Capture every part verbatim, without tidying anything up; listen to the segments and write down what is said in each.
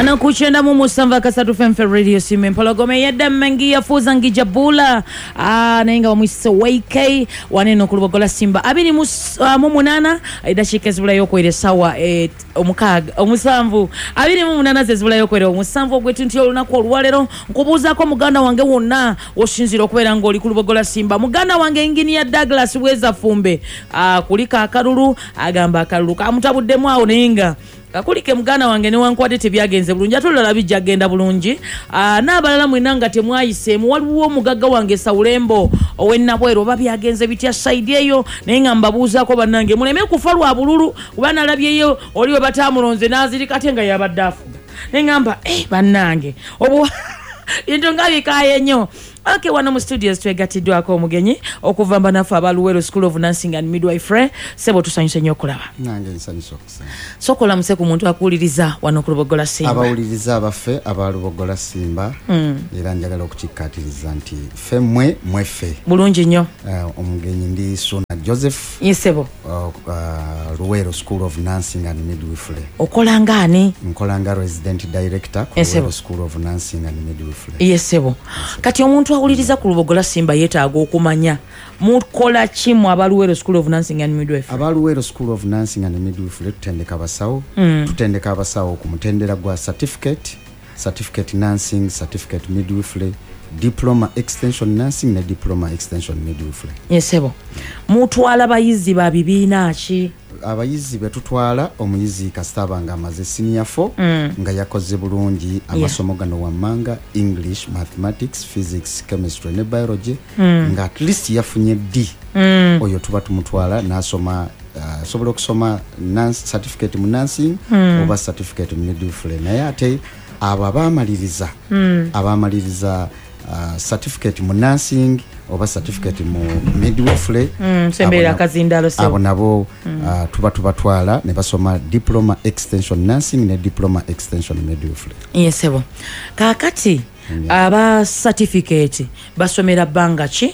Ana kuchenda mu musanva kasatu F M radio simu mpologome yedda mengi yafuza ngijabula ah nenga wa mwise W K waneno kulubogola Simba abiri mu uh, mu munana idashike zibula yokwere sawa eh, omukaga omusanvu abiri mu munana zezibula yokwere omusanvu ogwetu ntyo lunako olwalero nkubuza ko muganda wange wonna oshinzira okubera ngoli kulubogola Simba muganda wange ingini ya Douglas Weza Fumbe ah kulika akalulu agamba akalulu kamutabuddemu awo nenga Kakulike mugana wange ne wankwate tebyagenze bulungi atolala bijja genda bulungi ah nabalala mwenanga temwayise mu waliwo mugagga wange Saulembo owennabwero babyagenze bitya side eyo nenga mbabuza ko banange muleme kufalwa bululu kubana labyeyo oliwe batamulonze nazirikatenga yabaddafu nengamba eh banange obo into ngabi kayenyo Okay, wano mu studios twegatidwa ko mugenyi okuvamba nafa abaluwero School of Nursing and Midwifery sebo tusanyise nyo kulaba. Nange nsanyise okusa. Sokola muse ku muntu akuliriza wano ku Lubogola Simba. Abawuliriza abafe abalubogola Simba mm. era njagala okukikatiriza nti fe mwe mwefe. Bulungi nnyo. Uh, omugenyi ndi Sona Joseph. Yesebo. Uh, uh, Luwero School of Nursing and Midwifery. Okola ngani? Nkolanga resident director ku Luwero School of Nursing and Midwifery. Yesebo. Kati omuntu awuliriza ku Lubogola Simba yetaaga okumanya mukola kimu abaluwero School of Nursing and Midwifery. Abaluwero School of Nursing and Midwifery tutendeka abasawo mm. tutendeka abasawo ku mutendera gwa certificate certificate nursing certificate midwifery diploma extension nursing ne diploma extension midwifery. Yesebo. Mutwala bayizi ba bibiina ki? Abayizi betutwala omuyizi kasitaba nga amaze senior four mm. nga yakoze bulungi amasomo gano wamanga English, mathematics, physics, chemistry ne biology mm. nga at least yafunye D mm. oyo tuba tumutwala nasoma uh, sobola okusoma nurse certificate mu nursing mm. oba certificate mu midwifery naye ate abo abamaliriza mm. abamaliriza uh, certificate mu nursing oba certificate mu midwifery mm, sembera kazindalo se abo nabo mm. uh, tuba tubatwala ne basoma diploma extension nursing ne diploma extension midwifery. Yesebo. Kakati yeah. aba certificate basomera bangachi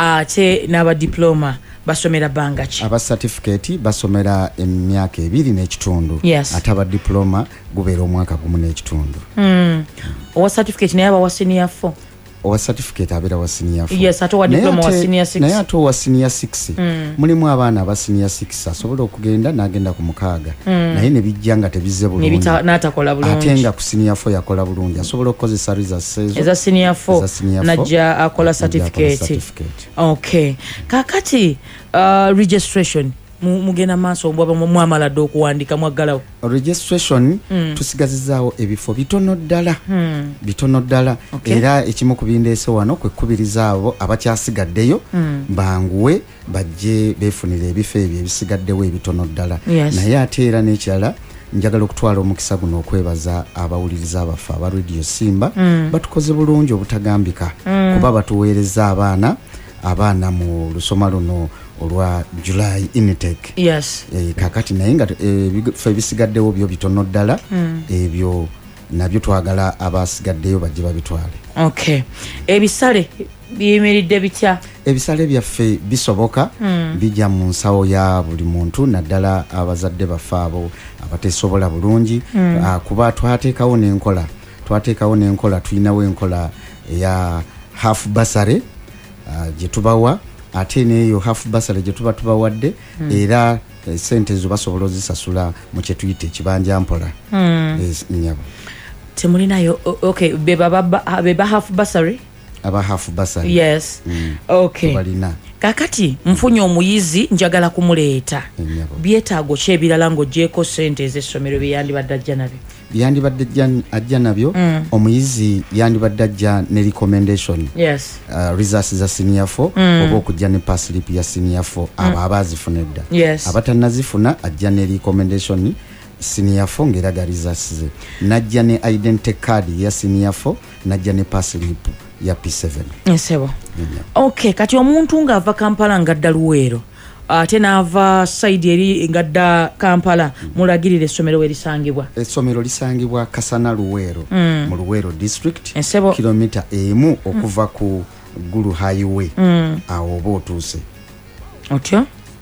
ate naba diploma basomera bangachi. Aba certificate basomera emyaka ebiri n'ekitundu yes. ate aba diploma gubeera omwaka gumu n'ekitundu. Mm. mm. Owa certificate naye aba wa senior four. Owa certificate abera wa senior four. Yes, ato wa diploma wa senior six. Naye ato wa senior six. Mm. Mulimu abaana aba senior six asobola okugenda n'agenda ku mukaaga. Mm. Naye ne bijjanga tebize bulungi. Ne bita natakola bulungi. Atenga ku senior four yakola bulungi. Asobola okukozesa results eza senior four. Najja akola certificate. certificate. Okay. Kakati uh, registration mugena maso bwaba mwamala do kuwandika mwagalawo registration mm. tusigazizaawo ebifo bitono ddala mm. bitono ddala okay. era ekimu kubindeese wano kwe kubiriza abo abakyasigaddeyo mm. banguwe bajje befunira ebifo ebyo ebisigaddewo ebitono ddala yes. naye ate era n'ekirala njagala okutwala omukisa guno okwebaza abawuliriza abafa aba Radio Simba mm. batukoze bulungi obutagambika mm. kuba batuweereza abaana abaana mu lusoma luno olwa July intake yes e, kakati naye nga e, bisigaddewo byo bitono ddala mm. ebyo nabyo twagala abasigaddeyo bajje babitwale. Okay. Ebisale biyimiridde bitya? Ebisale byaffe bisoboka mm. bijja mu nsawo ya buli muntu naddala abazadde baffe abo abatesobola bulungi mm. uh, kuba twateekawo n'enkola twateekawo n'enkola tulinawo enkola ya half bursary uh, gye tubawa ate neyo half bursary gye tuba tubawadde mm. era e, sente zo basobola ozisasula mu kye tuyita ekibanja mpola mm. e, nyabo temulinayo okay beba beba half bursary aba half bursary yes mm. okay tubalina kakati mfunye omuyizi njagala kumuleeta byetaago kyebirala ngo jeko sente ez'essomero byandi badajja nabyo byandi badajja ajja nabyo mm. omuyizi yandi badajja ne recommendation yes uh, results za senior four mm. oba okujja ne pass slip ya senior four mm. aba abazifunedda yes abatanazifuna ajja ne recommendation senior four ngeraga results ze najja ne identity card ya senior four najja ne pass slip ya P seven. Yesebo. Yeah. Okay, kati omuntu nga ava Kampala ngadda Luwero ate naava side eri ngadda Kampala mm. mulagirire essomero we lisangibwa. Essomero lisangibwa Kasana Luwero mm. mu Luwero district Yesebo. kilomita emu okuva mm. ku Gulu highway mm. awo oba otuuse. Otyo?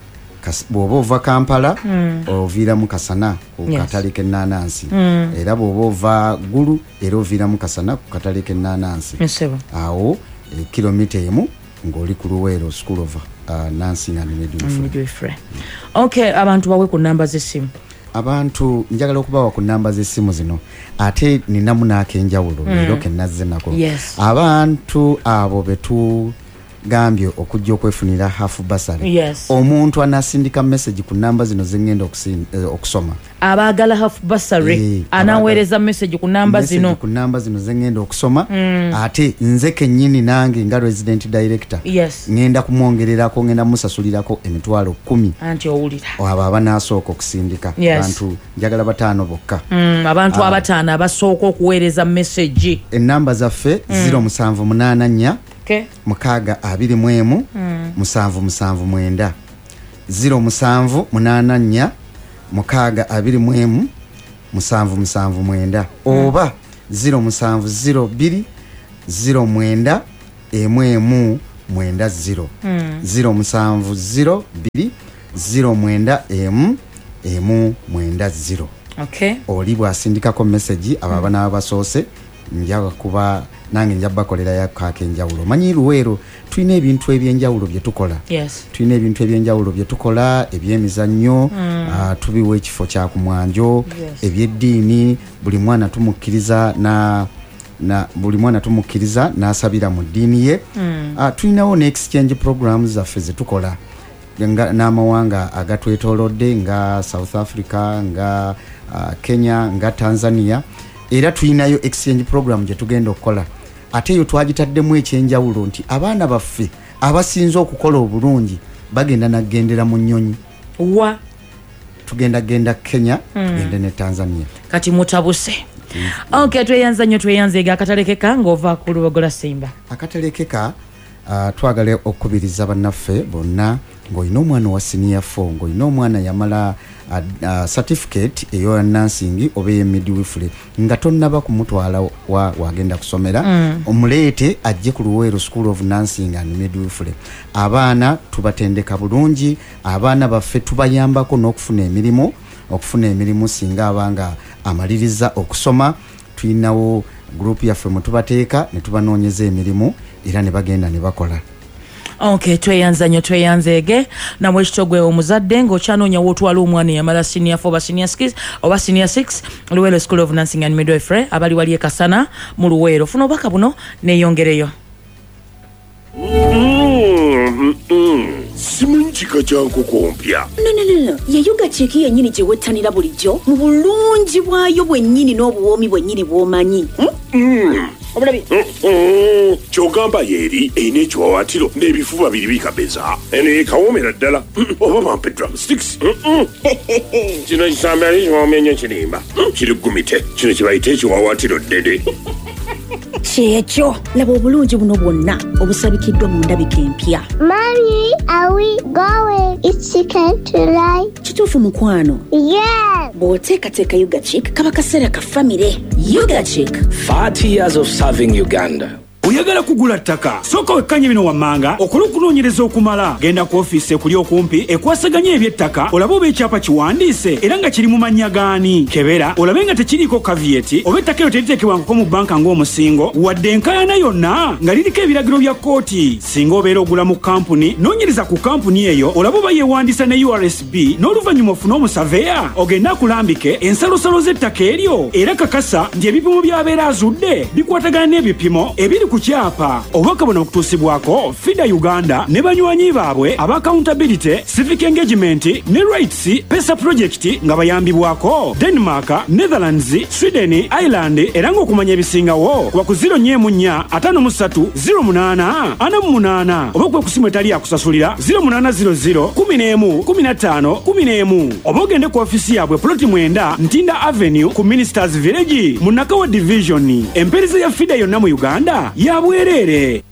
bw'oba ova Kampala mm. oviira mu Kasana ku yes. katale k'ennaanansi mm. era bw'oba ova Gulu era oviira mu Kasana ku katale k'ennaanansi yes, awo e, kilomita emu ng'oli ku Luweero School of uh, Nursing and Midwifery. Midwifery. Okay, abantu bawe ku namba z'essimu. Abantu njagala okubawa ku namba z'essimu zino ate ninamu n'ak'enjawulo leero mm. ke nazze nako. Yes. Abantu abo betu gambye okujja okwefunira half bursary. Yes. Omuntu anasindika message ku namba zino zengenda okusoma. Abagala half bursary yeah, anaweereza message ku namba zino. Ku namba zino zengenda okusoma mm. ate nze kennyini nange nga resident director. Yes. Ngenda kumwongererako ngenda musasulirako emitwalo kumi. Anti owulira. Abo abanasooka okusindika. Yes. Abantu njagala bataano bokka. Mm, abantu uh, abataano abasooka okuweereza message. Enamba zaffe mm. zero musanvu munaana nnya Okay. Mukaaga abiri mu emu mm. musanvu musanvu mwenda zero musanvu munaana nnya mukaaga abiri mu emu musanvu musanvu mwenda mm. oba zero musanvu zero biri zero mwenda emu emu mwenda zero mm. zero musanvu zero biri zero mwenda emu emu mwenda zero. Okay. Oli bw'asindikako message abo mm. abasoose njaga kuba nange njabakolera yakaka enjawulo. Manyi Luweero tulina ebintu ebyenjawulo bye tukola. Yes. Tulina ebintu ebyenjawulo bye tukola ebyemizannyo mm. uh, tubiwa ekifo kya kumwanjo yes. ebyeddiini buli mwana tumukkiriza na na buli mwana tumukkiriza n'asabira mu ddiini ye mm. uh, tulinawo ne exchange programs zaffe ze tukola n'amawanga agatwetoolodde nga South Africa nga uh, Kenya nga Tanzania era tulinayo exchange program gye tugenda okukola ate yo twagitaddemu ekyenjawulo nti abaana baffe abasinze okukola obulungi bagenda nagendera mu nnyonyi wa tugenda genda Kenya mm. tugenda ne Tanzania kati mutabuse mm. Okay, tweyanza nnyo tweyanze akatalekeka ng'ova ku Lubogola Simba. Akatalekeka uh, twagala okubiriza bannaffe bonna ng'olina omwana wa senior four ng'olina omwana yamala uh, uh, certificate eyo nursing oba midwifery nga tonnaba kumutwala wa wagenda kusomera mm. omuleete ajje ku Luweero School of Nursing and Midwifery. Abaana tubatendeka bulungi, abaana baffe tubayambako n'okufuna emirimu okufuna emirimu singa abanga amaliriza okusoma. Tulinawo group yaffe mwe tubateeka ne tubanoonyeza emirimu era ne bagenda ne bakola. Okay, tweyanza nnyo tweyanzeege namwe ekitogwe omuzadde ng'okyanoonya wootwala omwana eyamala senior four oba senior six oba senior six Luweero School of Nursing and Midwifery abali wali e Kasana mu Luweero. Funa obubaka buno neeyongereyo. Simanyi kika kya nkoko mpya. No, no, no, no. Ye yoga cheki yennyini gye wettanira bulijjo mu bulungi bwayo bwennyini n'obuwoomi bwennyini bw'omanyi. Mm. Obulabi. Kyogamba yeeri eyina ekiwawaatiro n'ebifuba biri bikabeza. Eno ekawoomera ddala. Oba bampe drumsticks. Kino kisambe ali kiwoomenyo kirimba. Kiri gumite. Kino kibayita ekiwawaatiro ddede. Kyekyo laba obulungi buno bwonna obusabikiddwa mu ndabika empya. Mommy, are we going? It's chicken tonight. Kituufu mukwano? Yes. Bw'oteekateeka Yuga Chick kaba kaseera ka famire. Yuga Chick. forty years of serving Uganda. Oyagala kugula ttaka sooka wekkanye bino wammanga okola okunoonyereza okumala genda ku ofiisi ekuli okumpi ekwasaganya eby'ettaka olabe oba ekyapa kiwandiise era nga kiri mu mannya gaani kebera olabe nga tekiriiko kavieti oba ettaka eyo teriteekebwangako mu bbanka ng'omusingo wadde enkaayana yonna nga liriko ebiragiro bya kkooti. Singa obeera ogula mu kampuni noonyereza ku kampuni eyo olabe oba yeewandiisa ne U R S B n'oluvannyuma ofune omusaveya ogenda akulambike ensalosalo z'ettaka eryo era kakasa nti ebipimo by'abeera azudde bikwatagana n'ebipimo ebiri ku kyapa. Obubaka buno okutuusibwako FIDA Uganda ne banywanyi baabwe aba accountability, civic engagement ne rights pesa project nga bayambibwako Denmark, Netherlands, Sweden, Ireland era ng'okumanya ebisingawo kuba ku zero nnya nnya ataano mu ssatu zero munaana ana mu munaana oba kwe kusimu etali yakusasulira zero munaana zero zero kumi n'emu kumi na ttaano kumi n'emu oba ogende ku ofisi yaabwe ploti mwenda Ntinda Avenue ku Ministers Village mu Nakawa Division. Empeereza ya FIDA yonna mu Uganda ya bwerere.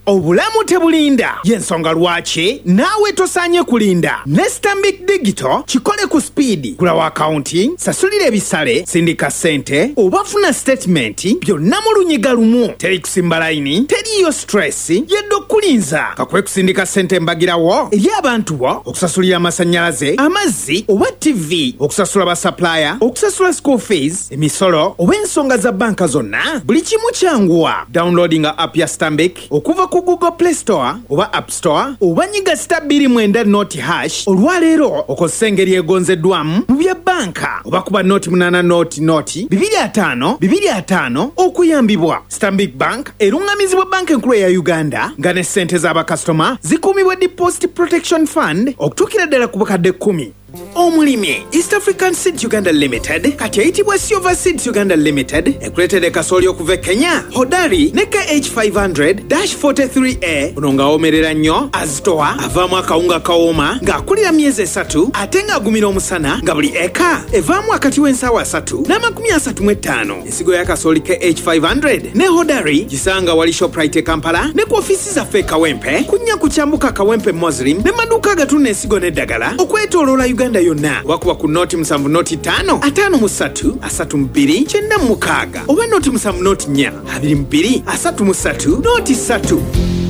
obulamu tebulinda yensonga lwaki naawe tosaanye kulinda ne Stanbic Digital kikole ku speed. Gulawo accounting, sasulira ebisale, sindika ssente oba funa statement byonna mu lunyiga lumu. Teri kusimba layini, teriyo stress yedde okulinza. Kakwe kusindika ssente mbagirawo eri abantu bo, okusasulira amasannyalaze, amazzi oba T V, okusasula ba supplier, okusasula school fees, emisolo oba ensonga za banka zonna. Buli kimu kyanguwa. Downloading app ya Stanbic okuva ku Google Play Store oba App Store oba nyiga star bbiri mwenda noti hash. Olwaleero okozesa engeri egonzeddwamu mu bya banka oba kuba noti munana noti noti bibiri ataano bibiri ataano okuyambibwa. Stanbic Bank erungamizibwa banka enkulu ya Uganda nga ne ssente z'abakasitoma zikuumibwa Deposit Protection Fund okutuukira ddala ku bukadde kkumi. Omulimi East African Seeds Uganda Limited kati ayitibwa Silver Seeds Uganda Limited ekuleetedde kasooli okuva e Kenya Hodari ne K H five hundred dash forty-three A ono ng'awomerera nnyo azitowa avaamu akawunga kawooma ng'akulira myezi esatu ate ng'agumira omusana nga buli eka evaamu akati w'ensaawa asatu n'amakumi asatu mu etaano. Ensigo ya kasooli K H five hundred ne Hodari gisanga wali Shoprite e Kampala ne ku ofiisi zaffe e Kawempe kunnya ku Kyambuka Kawempe Muslim ne maduuka agatunda ensigo n'eddagala okwetooloola Uganda yonna. Wakuba ku noti musanvu noti ttaano ataano mu ssatu asatu mu bbiri kyenda mu mukaaga oba noti musanvu noti nnya abiri mu bbiri asatu mu ssatu noti ssatu.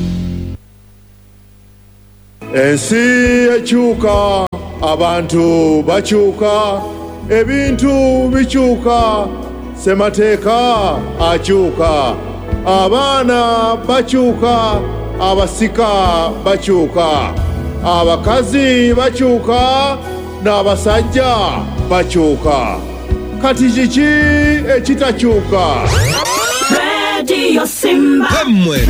Ensi ekyuka, abantu bakyuka, ebintu bikyuka, ssemateeka akyuka, abaana bakyuka, abasika bakyuka, abakazi bakyuka, n'abasajja bakyuka. Kati kiki ekitakyuka? Radio Simba. Emmwe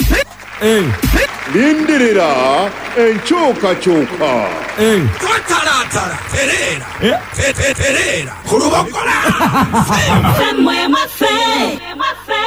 lindirira enkyukakyuka. Twatalatala terera terera kulubakola Femme mwafe mwafe.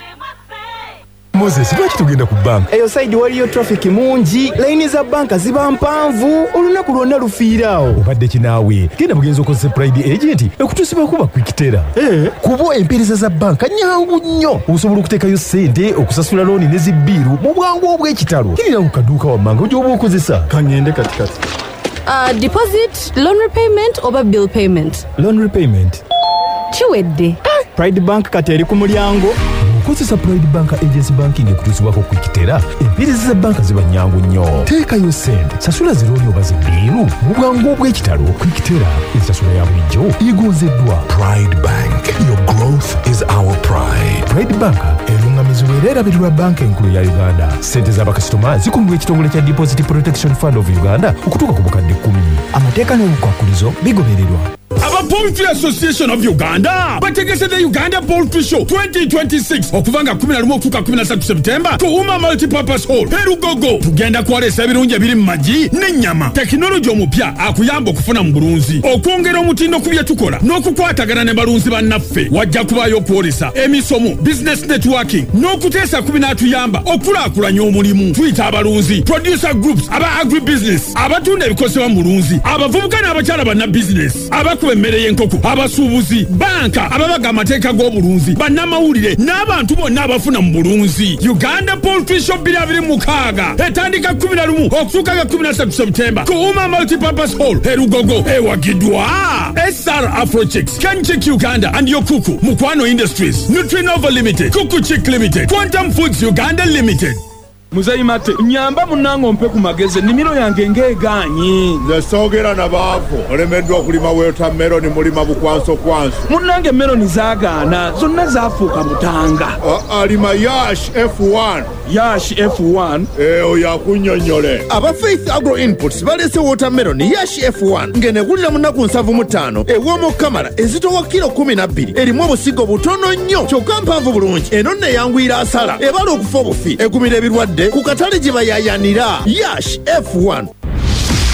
Moses, lwaki tugenda ku banka? Eyo side waliyo traffic mungi, layini za banka ziba mpanvu, olunaku lwonna lufiiraawo. Obadde kinaawe, genda mugenzi okozesa Pride Agent ekutusiba kuba kwikitera. Eh, kubo empeereza za banka nyangu nnyo. Osobola okuteekayo ssente, okusasula looni ne zibbiiru mu bwangu obw'ekitalo. Kirira ku kaduuka wammanga gy'oba okozesa. Kangende katikati. Uh, deposit, loan repayment oba bill payment? Loan repayment. Kiwedde. Pride Bank kati eri ku mulyango. Kozesa Pride Bank Agency Banking ekutusibwako kwikitera, empeereza za banka ziba nyangu nnyo. Teekayo ssente, sasula zirooni oba zibbiiru mu bwangu obw'ekitalo. Kwikitera ensasula ya bulijjo egonzeddwa. Pride Bank, your growth is our pride. Pride Bank erungamizibwa era erabirirwa banka enkulu ya Uganda. Ssente z'abakasitoma zikuumibwa ekitongole kya Deposit Protection Fund of Uganda okutuuka ku bukadde kkumi. Amateeka n'obukwakkulizo bigobererwa. Aba Poultry Association of Uganda bategese the Uganda Poultry Show twenty twenty-six okuvanga kumi na lumu okutuuka kumi na ssatu September ku Uma Multipurpose Hall Erugogo. Tugenda kwalesa ebirungi ebiri mu magi n'ennyama. Tekinologi omupya akuyamba okufuna mu bulunzi, okwongera omutindo ku bye tukola n'okukwatagana ne balunzi bannaffe. Wajja kubaayo okwolesa emisomo, business networking n'okuteesa ku binaatuyamba okulaakulanya omulimu. Tuyita abalunzi, producer groups, aba agribusiness, abatunda ebikozesebwa mu bulunzi, abavubuka n'abakyala banna business, abakuba emmere y'enkoko, abasuubuzi, banka, ababaga amateeka g'obulunzi, bannamawulire n'abantu bonna abafuna mu bulunzi. Uganda Poultry Show bbiri abiri mu mukaaga etandika kumi na lumu okutuuka ga kumi na ssatu September ku Uma Multipurpose Hall Erugogo. Ewagiddwa S R Afrochicks, Kenchick Uganda and Yokuku, Mukwano Industries, Nutrinova Limited, Kuku Chick Limited, Quantum Foods Uganda Limited. Muzayi mate nyamba munango ompe ku magezi nimiro yange ngeeganyi. Nze soogera na baako olemeddwa okulima watermelon mulima bukwanso kwanso. Munnange meloni zaagaana zonna zaafuuka mutanga. Alima Yash F one. Yash F one? Eh, oyo akunnyonnyole. Aba Faith Agro Inputs balese watermelon Yash F one ng'enegulira mu nnaku nsanvu mu ttaano ew'omu Kamala ezitowa kilo kumi na bbiri erimu obusigo butono nnyo kyokka mpanvu bulungi. Eno nno eyanguyira asala ebala okufa obufi egumira ebirwadde ku katale gye bayayanira. Yash F one.